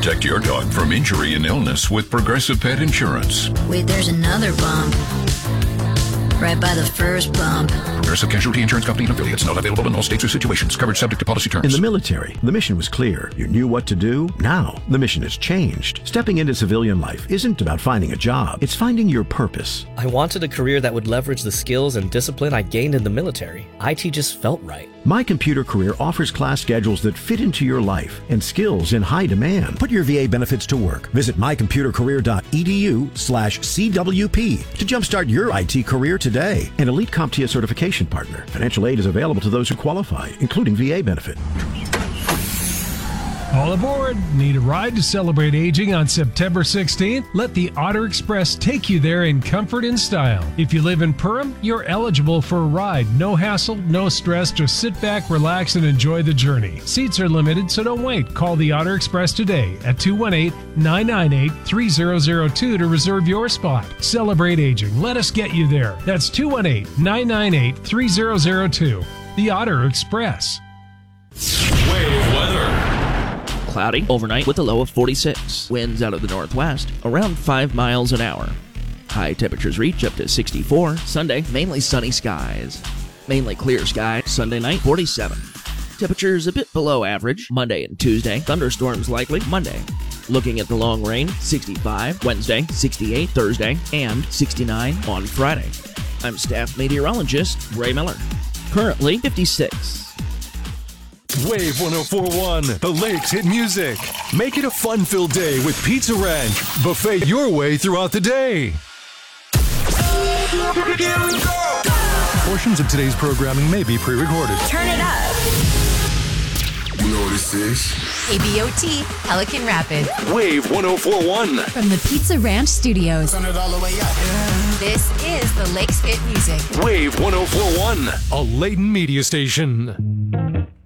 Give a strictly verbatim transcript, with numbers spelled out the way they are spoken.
Protect your dog from injury and illness with Progressive Pet Insurance. Wait, there's another bump. Right by the first bump. Progressive Casualty Insurance Company and affiliates. Not available in all states or situations. Coverage subject to policy terms. In the military, the mission was clear. You knew what to do. Now, the mission has changed. Stepping into civilian life isn't about finding a job. It's finding your purpose. I wanted a career that would leverage the skills and discipline I gained in the military. I T just felt right. My Computer Career offers class schedules that fit into your life and skills in high demand. Put your V A benefits to work. Visit my computer career dot e d u slash C W P to jumpstart your I T career today. An elite CompTIA certification partner. Financial aid is available to those who qualify, including V A benefit. All aboard! Need a ride to celebrate aging on September sixteenth? Let the Otter Express take you there in comfort and style. If you live in Perham, you're eligible for a ride. No hassle, no stress, just sit back, relax, and enjoy the journey. Seats are limited, so don't wait. Call the Otter Express today at two one eight, nine nine eight, three zero zero two to reserve your spot. Celebrate aging. Let us get you there. That's two one eight, nine nine eight, three zero zero two. The Otter Express. Wave weather. Cloudy overnight with a low of forty-six. Winds out of the northwest around five miles an hour. High temperatures reach up to sixty-four. Sunday, mainly sunny skies. Mainly clear skies. Sunday night, forty-seven. Temperatures a bit below average. Monday and Tuesday, thunderstorms likely. Monday, looking at the long range, sixty-five. Wednesday, sixty-eight. Thursday, and sixty-nine on Friday. I'm staff meteorologist Ray Miller. Currently, fifty-six. Wave one oh four point one, the Lakes hit music. Make it a fun-filled day with Pizza Ranch. Buffet your way throughout the day. Portions of today's programming may be pre-recorded. Turn it up. You know what this is? A B O T, Pelican Rapids. Wave one oh four point one. From the Pizza Ranch Studios. Turn it all the way up. This is the Lakes Hit Music. Wave one oh four point one, a Layton media station.